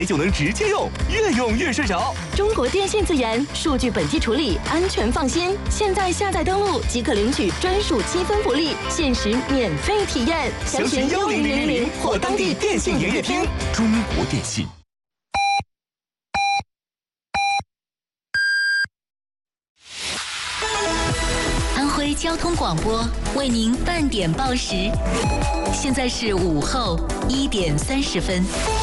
就能直接用，越用越顺手。 中国电信自研，数据本地处理，安全放心。现在下载登录即可领取专属积分福利，限时免费体验。 详询10000或当地电信营业厅。中国电信。 安徽交通广播为您半点报时，现在是午后1点30分。